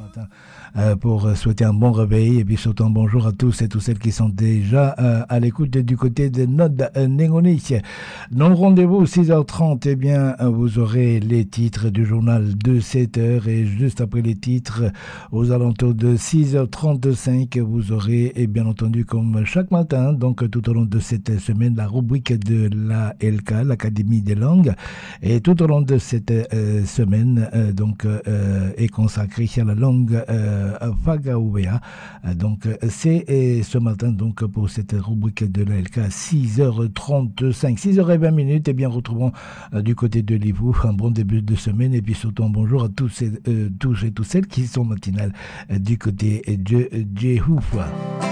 matin pour souhaiter un bon réveil et puis surtout un bonjour à tous et toutes celles qui sont déjà à l'écoute du côté de Nod Nengoni. Dans le rendez-vous 6h30, eh bien, vous aurez les titres du journal de 7h et juste après les titres, aux alentours de 6h35, vous aurez, et bien entendu, comme chaque matin, donc tout au long de cette semaine, la rubrique de la LK, l'Académie des langues, et tout au long de cette semaine, est consacrée à la langue Fagaouéa. Donc, c'est ce matin, donc, pour cette rubrique de la LK, 6h35, 6h20, et bien, retrouvons du côté de Livou un bon début de semaine, et puis surtout un bonjour à tous et toutes celles qui sont matinales du côté de Jéhoufa.